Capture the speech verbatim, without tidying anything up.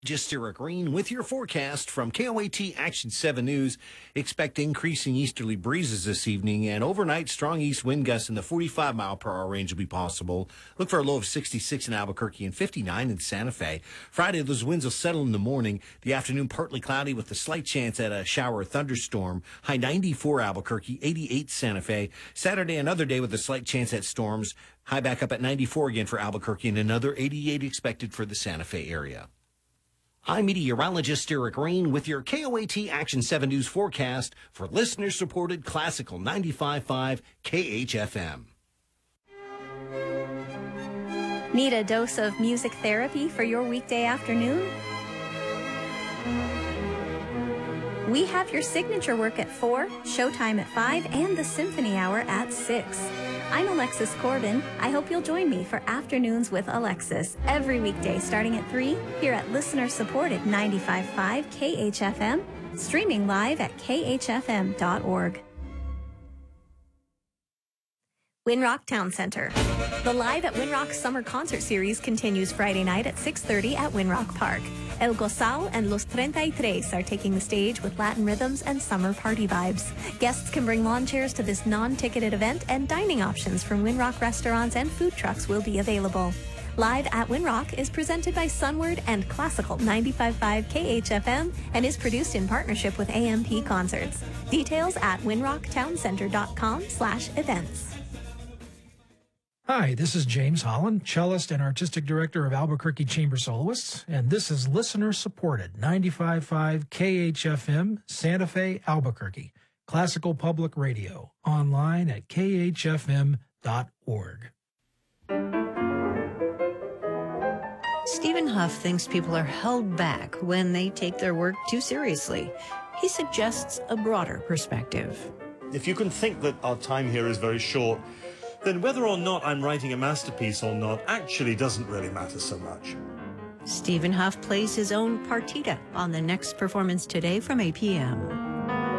Just Eric Green with your forecast from K O A T Action seven News. Expect increasing easterly breezes this evening, and overnight strong east wind gusts in the forty-five mile per hour range will be possible. Look for a low of sixty-six in Albuquerque and fifty-nine in Santa Fe. Friday, those winds will settle in the morning. The afternoon, partly cloudy with a slight chance at a shower or thunderstorm. High ninety-four Albuquerque, eighty-eight Santa Fe. Saturday, another day with a slight chance at storms. High back up at ninety-four again for Albuquerque, and another eighty-eight expected for the Santa Fe area. I'm meteorologist Eric Green with your K O A T Action seven News forecast for listener-supported classical ninety-five point five K H F M. Need a dose of music therapy for your weekday afternoon? We have your signature work at four, showtime at five, and the symphony hour at six. I'm Alexis Corbin. I hope you'll join me for Afternoons with Alexis every weekday starting at three here at listener-supported ninety-five point five K H F M, streaming live at K H F M dot org. Winrock Town Center. The Live at Winrock Summer Concert Series continues Friday night at six thirty at Winrock Park. El Gozal and Los treinta y tres are taking the stage with Latin rhythms and summer party vibes. Guests can bring lawn chairs to this non-ticketed event, and dining options from Winrock restaurants and food trucks will be available. Live at Winrock is presented by Sunward and Classical ninety-five point five K H F M and is produced in partnership with A M P Concerts. Details at winrocktowncenter dot com slash events. Hi, this is James Holland, cellist and artistic director of Albuquerque Chamber Soloists, and this is listener-supported ninety-five point five K H F M, Santa Fe, Albuquerque, classical public radio, online at K H F M dot org. Stephen Huff thinks people are held back when they take their work too seriously. He suggests a broader perspective. If you can think that our time here is very short, then whether or not I'm writing a masterpiece or not actually doesn't really matter so much. Stephen Huff plays his own partita on the next performance today from eight p.m.